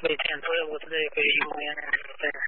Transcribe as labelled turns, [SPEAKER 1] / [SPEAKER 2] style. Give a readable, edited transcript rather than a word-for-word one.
[SPEAKER 1] 每天做业务之类可以用 NS 在